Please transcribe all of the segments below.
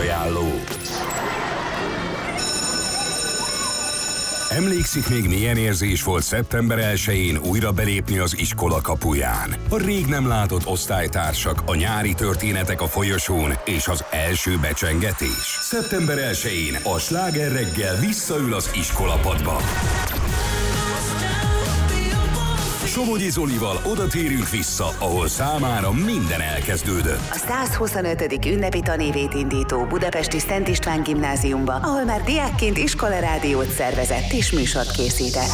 Műsorajánló. Emlékszik még, milyen érzés volt szeptember 1-én újra belépni az iskola kapuján? A rég nem látott osztálytársak, a nyári történetek a folyosón és az első becsengetés. Szeptember 1-én a Sláger reggel visszaül az iskolapadba. Somogyi Zolival oda térünk vissza, ahol számára minden elkezdődött. A 125. ünnepi tanévét indító budapesti Szent István gimnáziumba, ahol már diákként iskolarádiót szervezett és műsort készített.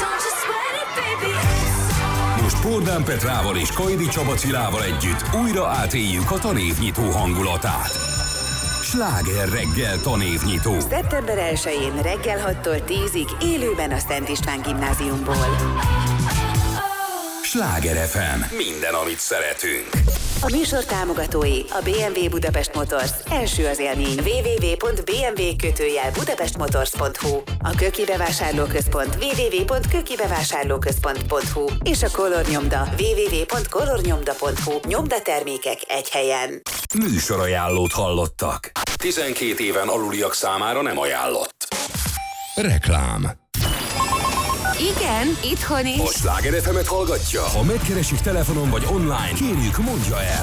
Most Pordán Petrával és Kajdi Csaba Cilával együtt újra átéljük a tanévnyitó hangulatát. Sláger reggel tanévnyitó. Szeptember 1-én reggel 6-tól 10-ig élőben a Szent István gimnáziumból. Sláger FM. Minden, amit szeretünk. A műsor támogatói a BMW Budapest Motors. Első az élmény. www.bmw-budapestmotors.hu. A Köki Bevásárlóközpont. www.kökibevásárlóközpont.hu. És a Color Nyomda. www.colornyomda.hu. Nyomdatermékek egy helyen. Műsorajánlót hallottak. 12 éven aluliak számára nem ajánlott. Reklám. Igen, itthon is. A Sláger FM-et hallgatja? Ha megkeresik telefonon vagy online, kérjük, mondja el.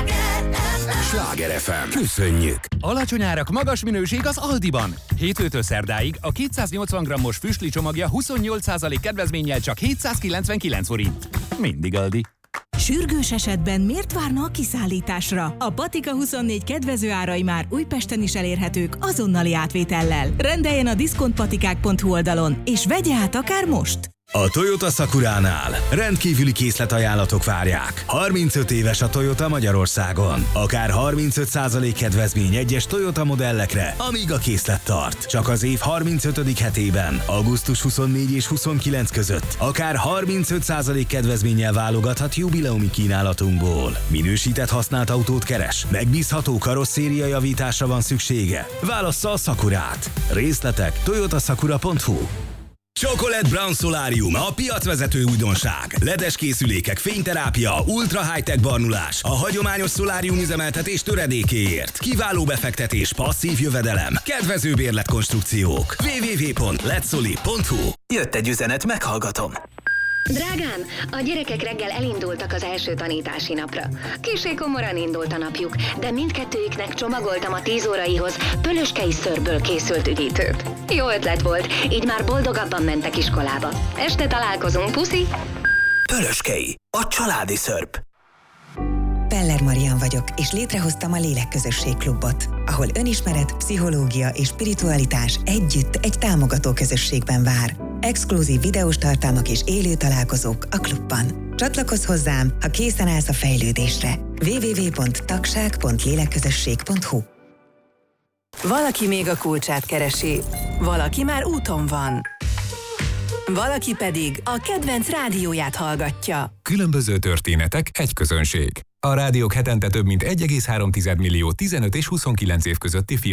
Sláger FM. Köszönjük. Alacsony árak, magas minőség az Aldiban. Hétfőtől szerdáig a 280 g-os füstli csomagja 28% kedvezménnyel csak 799 forint. Mindig Aldi. Sürgős esetben miért várna a kiszállításra? A Patika 24 kedvező árai már Újpesten is elérhetők azonnali átvétellel. Rendeljen a diszkontpatikák.hu oldalon, és vegye át akár most! A Toyota Sakuránál rendkívüli készletajánlatok várják. 35 éves a Toyota Magyarországon. Akár 35% kedvezmény egyes Toyota modellekre, amíg a készlet tart. Csak az év 35. hetében, augusztus 24 és 29 között, akár 35% kedvezménnyel válogathat jubileumi kínálatunkból. Minősített használt autót keres? Megbízható karosszéria javításra van szüksége? Válassza a Sakurát. Részletek toyotasakura.hu. Chocolate Brown Solarium, a piacvezető újdonság. LED-es készülékek, fényterápia, ultra high-tech barnulás, a hagyományos szolárium üzemeltetés töredékéért. Kiváló befektetés, passzív jövedelem, kedvező bérletkonstrukciók. www.ledsoli.hu. Jött egy üzenet, meghallgatom. Drágám, a gyerekek reggel elindultak az első tanítási napra. Kissé komoran indult a napjuk, de mindkettőjüknek csomagoltam a 10 óraihoz pölöskei szörből készült üdítőt. Jó ötlet volt, így már boldogabban mentek iskolába. Este találkozunk, puszi! Pölöskei, a családi szörp. Peller Marian vagyok, és létrehoztam a Lélekközösség Klubot, ahol önismeret, pszichológia és spiritualitás együtt egy támogató közösségben vár. Exkluzív videós tartalmak és élő találkozók a klubban. Csatlakozz hozzám, ha készen állsz a fejlődésre. www.tagság.lélekközösség.hu. Valaki még a kulcsát keresi, valaki már úton van. Valaki pedig a kedvenc rádióját hallgatja. Különböző történetek, egy közönség. A rádiók hetente több mint 1,3 millió 15 és 29 év közötti fiatal